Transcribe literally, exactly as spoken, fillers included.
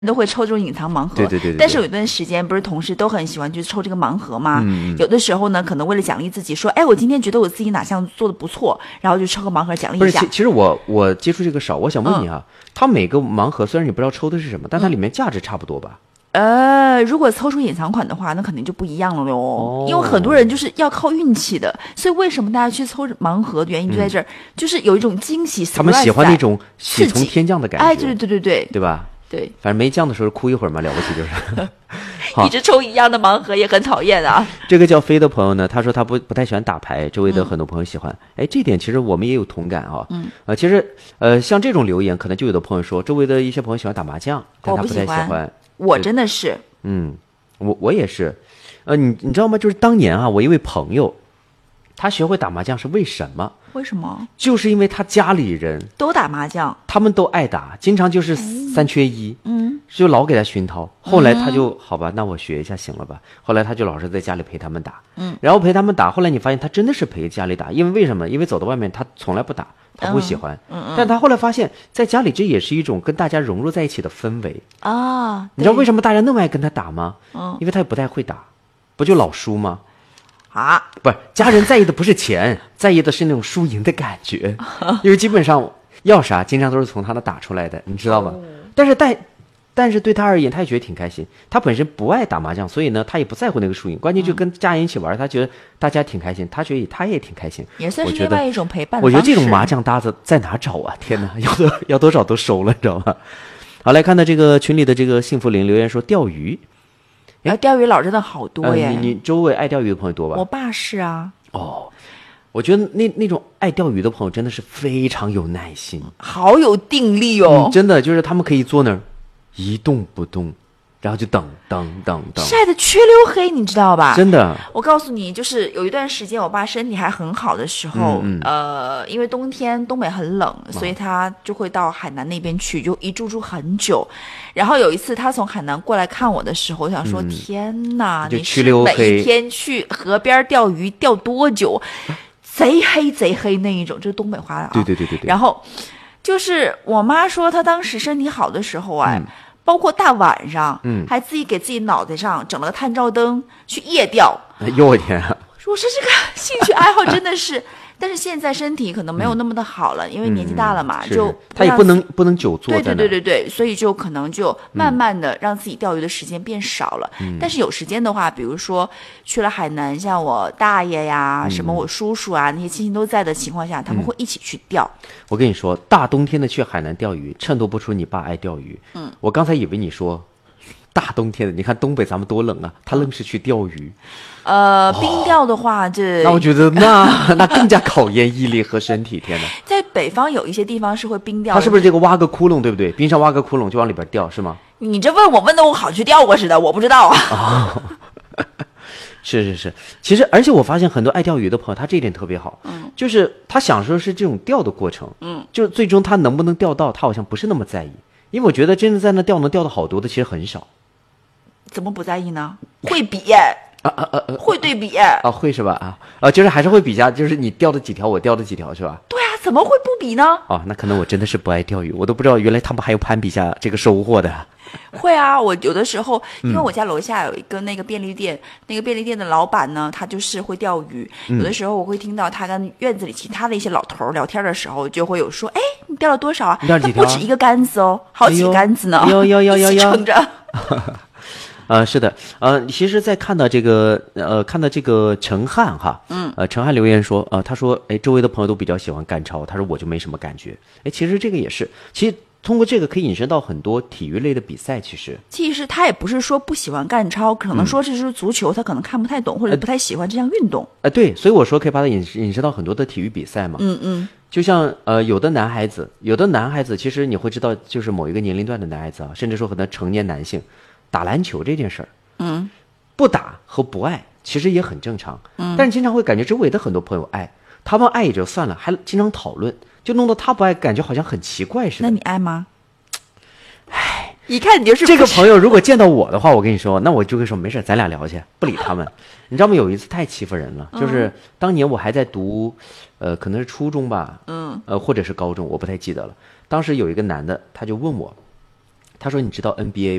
都会抽这种隐藏盲盒， 对对 对, 对, 对。 但是有一段时间，不是同事都很喜欢去抽这个盲盒吗？ 嗯， 有的时候呢，可能为了奖励自己，说，哎，我今天觉得我自己哪项做的不错，然后就抽个盲盒奖励一下。 不是，其实我我接触这个少，我想问你啊，嗯、它每个盲盒虽然你不知道抽的是什么，但它里面价值差不多吧？ 呃，如果抽出隐藏款的话，那肯定就不一样了喽。哦、因为很多人就是要靠运气的，所以为什么大家去抽盲盒的原因就在这儿，嗯、就是有一种惊喜， 他们喜欢那种喜从天降的感觉。 哎，对对对对对， 对吧？ 对， 反正没降的时候哭一会儿嘛，了不起就是。 一直抽一样的盲盒也很讨厌啊。 这个叫飞的朋友呢，他说他不不太喜欢打牌，周围的很多朋友喜欢。哎、嗯，这点其实我们也有同感啊。 嗯， 呃，其实呃，像这种留言，可能就有的朋友说，周围的一些朋友喜欢打麻将，但他不太喜欢。 我不喜欢，我真的是。 嗯，我我也是。呃，你你知道吗？就是当年啊，我一位朋友，他学会打麻将是为什么？ 为什么？ 就是因为他家里人都打麻将， 他们都爱打，经常就是三缺一， 嗯， 就老给他熏陶。后来他就、嗯、好吧，那我学一下行了吧。后来他就老是在家里陪他们打， 嗯， 然后陪他们打。后来你发现他真的是陪家里打，因为为什么？因为走到外面他从来不打，他不喜欢。 嗯嗯， 但他后来发现，在家里这也是一种跟大家融入在一起的氛围啊。 你知道为什么大家那么爱跟他打吗？ 嗯， 因为他也不太会打，不就老输吗？ 啊， 不是，家人在意的不是钱，在意的是那种输赢的感觉，因为基本上要啥，经常都是从他那打出来的，你知道吗？哦、但是但但是对他而言，他也觉得挺开心。他本身不爱打麻将，所以呢，他也不在乎那个输赢，关键就跟家人一起玩，嗯、他觉得大家挺开心，他觉得他也挺开心， 也算是另外一种陪伴的我觉得这种麻将搭子在哪找啊？天哪，要多要多少都收了，你知道吗？好，来看到这个群里的这个幸福林留言说钓鱼。 哎，钓鱼佬真的好多耶！ 呃、你你周围爱钓鱼的朋友多吧？ 我爸是啊。 哦，我觉得那那种爱钓鱼的朋友真的是非常有耐心， 好有定力哦、 嗯。真的就是他们可以坐那儿一动不动，然后就等等等等， 晒得缺溜黑，你知道吧？ 真的， 我告诉你，就是有一段时间我爸身体还很好的时候， 嗯嗯呃，因为冬天东北很冷，所以他就会到海南那边去，就一住住很久。然后有一次他从海南过来看我的时候，我想说、嗯、天哪，你是每天去河边钓鱼钓多久？贼黑贼黑那一种，这是东北话啊。 对对对对对。 然后就是我妈说她当时身体好的时候啊、 嗯、 包括大晚上嗯， 还自己给自己脑袋上整了个探照灯去夜钓。 哎呦我天啊， 我说这个兴趣爱好真的是但是现在身体可能没有那么的好了、嗯、因为年纪大了嘛、 嗯、 就他也不能不能久坐对对对对对，所以就可能就慢慢的让自己钓鱼的时间变少了、 嗯、 但是有时间的话，比如说去了海南，像我大爷呀、嗯、什么我叔叔啊，那些亲戚都在的情况下，他们会一起去钓、 嗯、我跟你说，大冬天的去海南钓鱼衬托不出你爸爱钓鱼。 嗯， 我刚才以为你说大冬天的，你看东北咱们多冷啊，他愣是去钓鱼。 呃，冰钓的话， 哦、 这那我觉得那那更加考验毅力和身体。天哪， 在北方有一些地方是会冰钓的， 他是不是这个挖个窟窿，对不对？冰上挖个窟窿就往里边钓，是吗？ 你这问我问的我好去钓过似的，我不知道啊。 哦、是是是，其实而且我发现很多爱钓鱼的朋友，他这一点特别好， 嗯， 就是他享受是这种钓的过程， 嗯， 就最终他能不能钓到，他好像不是那么在意，因为我觉得真的在那钓能钓到好多的其实很少。 怎么不在意呢？会比耶。 啊啊啊啊！ 会对比啊，会是吧？啊啊，就是还是会比较，就是你钓的几条，我钓的几条，是吧？ 对啊，怎么会不比呢？ 哦，那可能我真的是不爱钓鱼，我都不知道原来他们还有攀比下这个收获的。 会啊，我有的时候，因为我家楼下有一个那个便利店，嗯、那个便利店的老板呢，他就是会钓鱼。 嗯、 有的时候我会听到他跟院子里其他的一些老头聊天的时候，就会有说：“哎，你钓了多少啊？” 你钓了几条、啊？ 不止一个杆子哦，好几个杆子呢， 有有有有有撑着。 呃，是的，呃，其实，在看到这个，呃，看到这个陈汉哈， 嗯， 呃，陈汉留言说，呃，他说，哎，周围的朋友都比较喜欢干超，他说我就没什么感觉，哎，其实这个也是，其实通过这个可以引申到很多体育类的比赛，其实， 其实他也不是说不喜欢干超，可能说这是足球，他可能看不太懂、嗯、或者不太喜欢这项运动， 哎、呃，对，所以我说可以把它引引申到很多的体育比赛嘛， 嗯嗯。 就像呃，有的男孩子，有的男孩子，其实你会知道，就是某一个年龄段的男孩子啊，甚至说很多成年男性打篮球这件事儿。 嗯， 不打和不爱其实也很正常， 嗯， 但是经常会感觉周围的很多朋友爱，他们爱也就算了，还经常讨论，就弄得他不爱，感觉好像很奇怪似的。 那你爱吗？唉，一看你就是这个朋友，如果见到我的话，我跟你说，那我就会说没事，咱俩聊去，不理他们。你知道吗？有一次太欺负人了，就是当年我还在读，呃，可能是初中吧， 嗯， 呃，或者是高中，我不太记得了。当时有一个男的，他就问我。 他说你知道 N B A